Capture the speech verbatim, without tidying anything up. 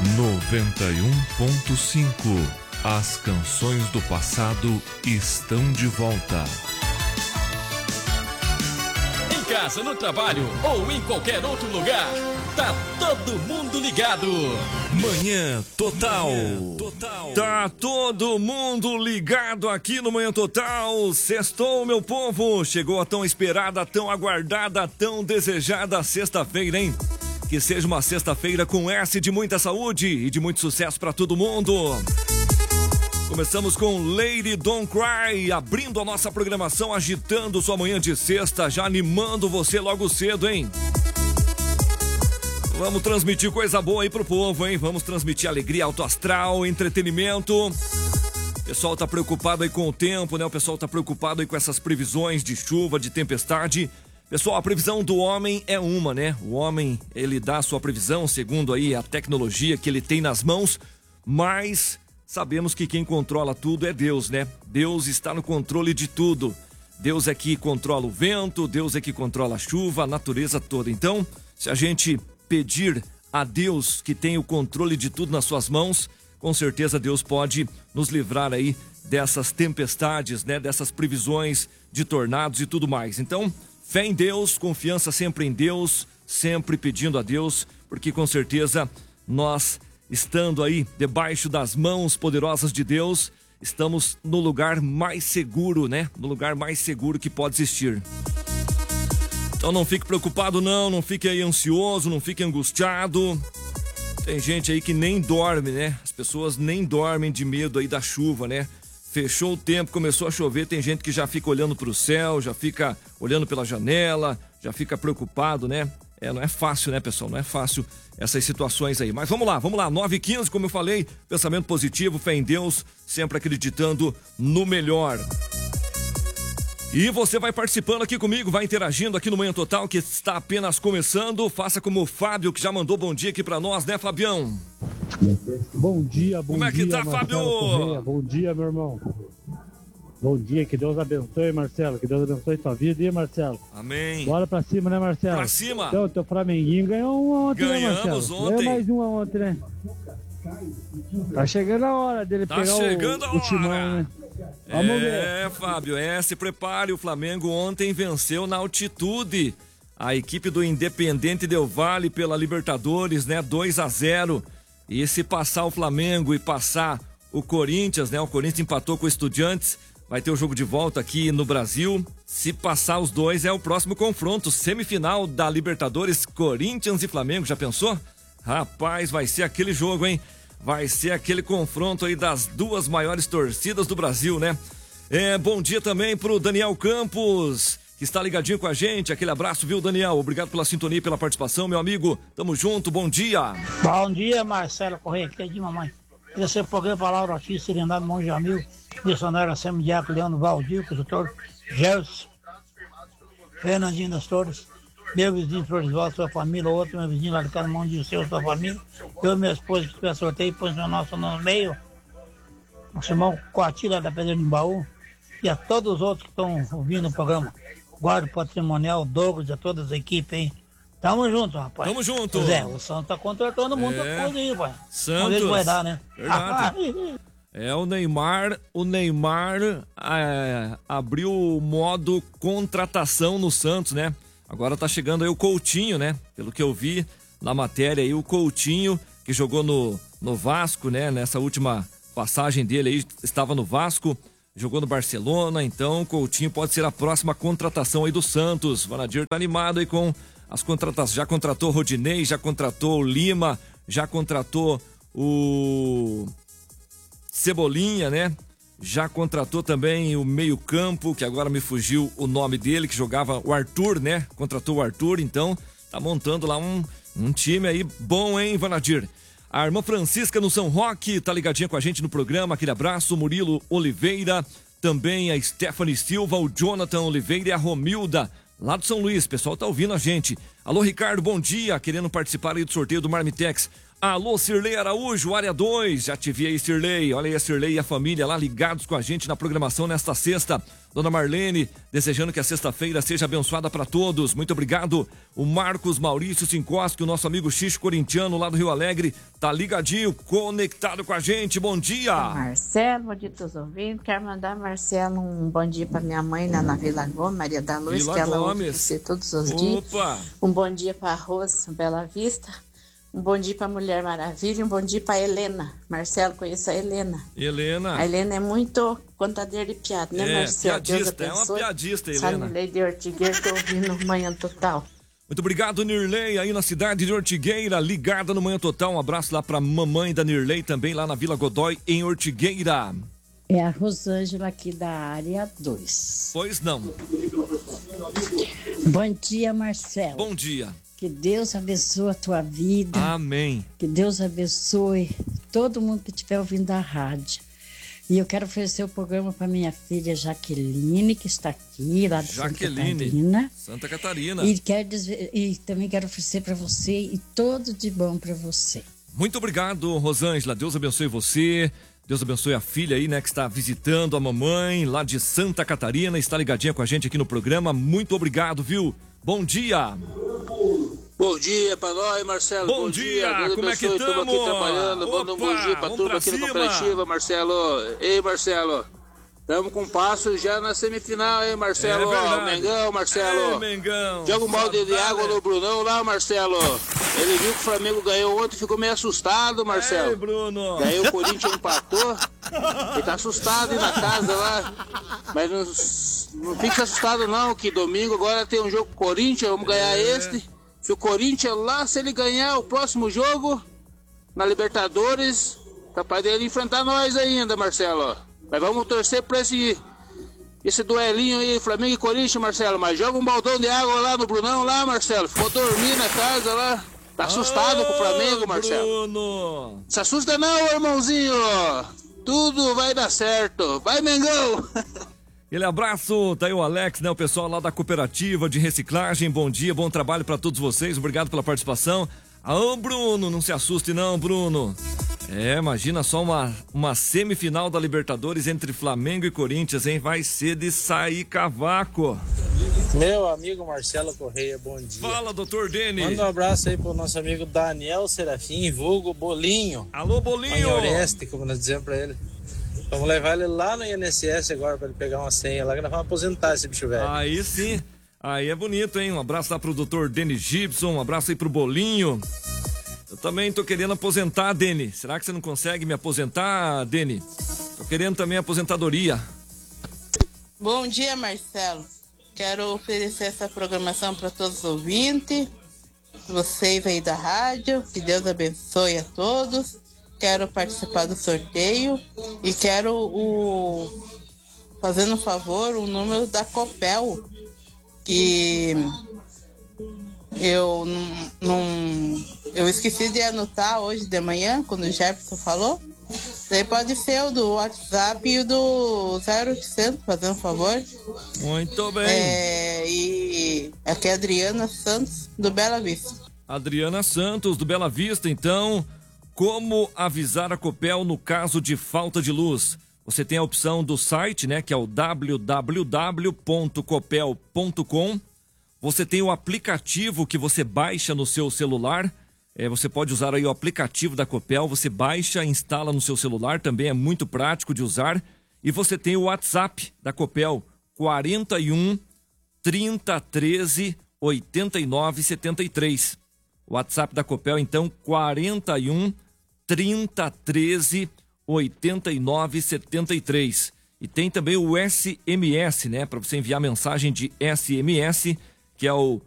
noventa e um ponto cinco. As canções do passado estão de volta. Em casa, no trabalho ou em qualquer outro lugar, tá todo mundo ligado. Manhã Total. Manhã Total. Tá todo mundo ligado aqui no Manhã Total. Sextou, meu povo. Chegou a tão esperada, tão aguardada, tão desejada sexta-feira, hein? Que seja uma sexta-feira com S de muita saúde e de muito sucesso pra todo mundo. Começamos com Lady Don't Cry, abrindo a nossa programação, agitando sua manhã de sexta, já animando você logo cedo, hein? Vamos transmitir coisa boa aí pro povo, hein? Vamos transmitir alegria, alto astral, entretenimento. O pessoal tá preocupado aí com o tempo, né? O pessoal tá preocupado aí com essas previsões de chuva, de tempestade. Pessoal, a previsão do homem é uma, né? O homem, ele dá a sua previsão segundo aí a tecnologia que ele tem nas mãos, mas sabemos que quem controla tudo é Deus, né? Deus está no controle de tudo. Deus é que controla o vento, Deus é que controla a chuva, a natureza toda. Então, se a gente pedir a Deus que tem o controle de tudo nas suas mãos, com certeza Deus pode nos livrar aí dessas tempestades, né? Dessas previsões de tornados e tudo mais. Então, fé em Deus, confiança sempre em Deus, sempre pedindo a Deus, porque com certeza nós, estando aí debaixo das mãos poderosas de Deus, estamos no lugar mais seguro, né? No lugar mais seguro que pode existir. Então não fique preocupado não, não fique aí ansioso, não fique angustiado. Tem gente aí que nem dorme, né? As pessoas nem dormem de medo aí da chuva, né? Fechou o tempo, começou a chover, tem gente que já fica olhando para o céu, já fica olhando pela janela, já fica preocupado, né? É, não é fácil, né, pessoal? Não é fácil essas situações aí. Mas vamos lá, vamos lá. nove e quinze, como eu falei, pensamento positivo, fé em Deus, sempre acreditando no melhor. E você vai participando aqui comigo, vai interagindo aqui no Manhã Total, que está apenas começando. Faça como o Fábio, que já mandou bom dia aqui pra nós, né, Fabião? Bom dia, bom dia. Como é que tá, Fábio? Correia. Bom dia, meu irmão. Bom dia, que Deus abençoe, Marcelo. Que Deus abençoe tua vida, e Marcelo? Amém. Bora pra cima, né, Marcelo? Pra cima. Então, teu Flamenguinho ganhou um ontem, Ganhamos né, Marcelo? ontem. Ganhou mais uma ontem, né? Tá chegando a hora dele tá pegar chegando o, a o timão, né? Vamos ver. É, Fábio, é, se prepare, o Flamengo ontem venceu na altitude a equipe do Independente Del Valle pela Libertadores, né, dois a zero. E se passar o Flamengo e passar o Corinthians, né, o Corinthians empatou com o Estudiantes, vai ter o jogo de volta aqui no Brasil. Se passar os dois, é o próximo confronto, semifinal da Libertadores, Corinthians e Flamengo, já pensou? Rapaz, vai ser aquele jogo, hein? Vai ser aquele confronto aí das duas maiores torcidas do Brasil, né? É, bom dia também pro Daniel Campos, que está ligadinho com a gente. Aquele abraço, viu, Daniel? Obrigado pela sintonia e pela participação, meu amigo. Tamo junto, bom dia. Bom dia, Marcelo Correia, aqui é de mamãe. Esse é o programa para Laura X, Serenado Monte Jamil, missionário Assembleia Diácono Leandro Valdir, consultor Gerson, Fernandinho das Torres, meu vizinho Floresval, sua família, outro meu vizinho lá de cada mão de seu, sua família, eu e minha esposa que tiver sorteio, põe o nosso nome no meio, nosso irmão Coatila da Pedra de Baú, e a todos os outros que estão ouvindo o programa, Guarda Patrimonial, Douglas, a todas as equipes, hein? Tamo junto, rapaz. Tamo junto. Zé, o Santos tá contratando muita é. coisa aí, pai. Santos. Vamos ver se vai dar, né? Verdade. É, o Neymar, o Neymar é, abriu o modo contratação no Santos, né? Agora tá chegando aí o Coutinho, né? Pelo que eu vi na matéria aí, o Coutinho, que jogou no, no Vasco, né? Nessa última passagem dele aí, estava no Vasco, jogou no Barcelona, então o Coutinho pode ser a próxima contratação aí do Santos. O Vanadir tá animado aí com as contratações, já contratou o Rodinei, já contratou o Lima, já contratou o Cebolinha, né? Já contratou também o meio-campo, que agora me fugiu o nome dele, que jogava o Arthur, né? Contratou o Arthur, então tá montando lá um, um time aí bom, hein, Vanadir? A irmã Francisca no São Roque tá ligadinha com a gente no programa, aquele abraço. Murilo Oliveira, também a Stephanie Silva, o Jonathan Oliveira e a Romilda, lá do São Luís. Pessoal tá ouvindo a gente. Alô, Ricardo, bom dia, querendo participar aí do sorteio do Marmitex. Alô, Cirlei Araújo, área dois, já te vi aí, Cirlei. Olha aí a Cirlei e a família lá ligados com a gente na programação nesta sexta. Dona Marlene, desejando que a sexta-feira seja abençoada para todos. Muito obrigado. O Marcos Maurício Sincoski, o nosso amigo Xixo corintiano lá do Rio Alegre, tá ligadinho, conectado com a gente. Bom dia. Marcelo, bom dia a todos ouvindo. Quero mandar, Marcelo, um bom dia para minha mãe lá na Vila Gomes, Maria da Luz, Vila que ela Gomes. ouve você todos os Opa. dias. Um bom dia para a Rosa Bela Vista. Um bom dia para a Mulher Maravilha, um bom dia para a Helena. Marcelo, conheço a Helena. Helena. A Helena é muito contadeira de piada, né, É, Marcelo? piadista, é uma piadista, Helena. Sanilei de Ortigueira, tô ouvindo Manhã Total. Muito obrigado, Nirlei, aí na cidade de Ortigueira, ligada no Manhã Total. Um abraço lá pra mamãe da Nirlei, também lá na Vila Godoy, em Ortigueira. É a Rosângela aqui da área dois. Pois não. Bom dia, Marcelo. Bom dia. Que Deus abençoe a tua vida. Amém. Que Deus abençoe todo mundo que estiver ouvindo a rádio. E eu quero oferecer o programa para minha filha Jaqueline, que está aqui, lá de Jaqueline, Santa Catarina. Santa Catarina. E, quero dizer, e também quero oferecer para você e tudo de bom para você. Muito obrigado, Rosângela. Deus abençoe você. Deus abençoe a filha aí, né, que está visitando a mamãe lá de Santa Catarina. Está ligadinha com a gente aqui no programa. Muito obrigado, viu? Bom dia. Bom dia pra nós, Marcelo. Bom, bom dia, dia. Deus como é que abençoe, estamos? aqui trabalhando. Manda um bom dia pra turma aqui na cooperativa, Marcelo. Ei, Marcelo. Estamos com passo já na semifinal, hein, Marcelo? É verdade. Mengão, Marcelo. Ei, Mengão. Joga um balde de água no Brunão lá, Marcelo. Ele viu que o Flamengo ganhou ontem e ficou meio assustado, Marcelo. Ei, Bruno. Daí o Corinthians empatou. Ele tá assustado aí na casa lá. Mas não, não fica assustado não, que domingo agora tem um jogo com o Corinthians, vamos ganhar É. este. Se o Corinthians lá, se ele ganhar o próximo jogo na Libertadores, capaz dele enfrentar nós ainda, Marcelo. Mas vamos torcer pra esse, esse duelinho aí, Flamengo e Corinthians, Marcelo. Mas joga um baldão de água lá no Brunão, lá, Marcelo. Ficou dormindo na casa lá. Tá assustado Ô, com o Flamengo, Marcelo. Bruno. Se assusta não, irmãozinho. Tudo vai dar certo. Vai, Mengão. Aquele abraço, tá aí o Alex, né? O pessoal lá da cooperativa de reciclagem. Bom dia, bom trabalho pra todos vocês. Obrigado pela participação. Ah, ô, Bruno, não se assuste não, Bruno. É, imagina só uma, uma semifinal da Libertadores entre Flamengo e Corinthians, hein? Vai ser de sair cavaco. Meu amigo Marcelo Correia, bom dia. Fala, doutor Dene. Manda um abraço aí pro nosso amigo Daniel Serafim, vulgo Bolinho. Alô, Bolinho. Oreste, como nós dizemos pra ele. Vamos levar ele lá no I N S S agora pra ele pegar uma senha lá, que nós vamos aposentar esse bicho velho. Aí sim, aí é bonito, hein? Um abraço lá pro doutor Dene Gibson, um abraço aí pro Bolinho. Eu também tô querendo aposentar, Dene. Será que você não consegue me aposentar, Dene? Tô querendo também aposentadoria. Bom dia, Marcelo. Quero oferecer essa programação para todos os ouvintes, vocês aí da rádio. Que Deus abençoe a todos. Quero participar do sorteio e quero o fazendo um favor o número da Copel, que eu não, não eu esqueci de anotar hoje de manhã quando o Jefferson falou. Daí pode ser o do WhatsApp e o do zero oitocentos, fazendo um favor. Muito bem. É, e aqui é a Adriana Santos, do Bela Vista. Adriana Santos, do Bela Vista, então. Como avisar a Copel no caso de falta de luz? Você tem a opção do site, né, que é o w w w ponto copel ponto com. Você tem o aplicativo que você baixa no seu celular. É, você pode usar aí o aplicativo da Copel, você baixa, instala no seu celular, também é muito prático de usar. E você tem o WhatsApp da Copel, quarenta e um, trinta, treze, oitenta e nove, setenta e três. O WhatsApp da Copel, então, quarenta e um, trinta, treze, oitenta e nove, setenta e três. E tem também o S M S, né, para você enviar mensagem de S M S, que é o